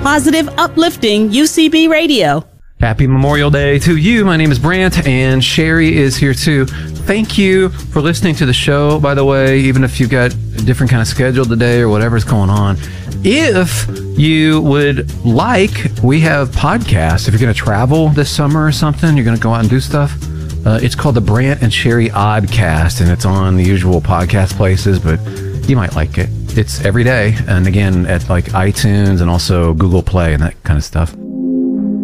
positive, uplifting UCB radio. Happy Memorial Day to you. My name is Brant, and Sherry is here too. Thank you for listening to the show, by the way, even if you've got a different kind of schedule today or whatever's going on. If you would like, we have podcasts. If you're going to travel this summer or something, you're going to go out and do stuff, it's called the Brant and Sherry Oddcast, and it's on the usual podcast places, but you might like it. It's every day, and again, at like iTunes and also Google Play and that kind of stuff.